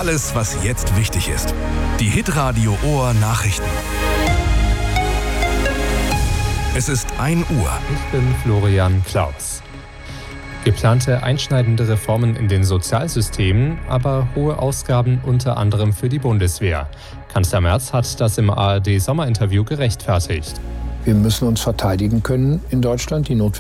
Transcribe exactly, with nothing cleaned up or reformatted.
alles, was jetzt wichtig ist. Die Hitradio Ohr Nachrichten. Es ist ein Uhr. Ich bin Florian Klaus. Geplante einschneidende Reformen in den Sozialsystemen, aber hohe Ausgaben unter anderem für die Bundeswehr. Kanzler Merz hat das im A R D-Sommerinterview gerechtfertigt. Wir müssen uns verteidigen können in Deutschland. Die Notwendigkeit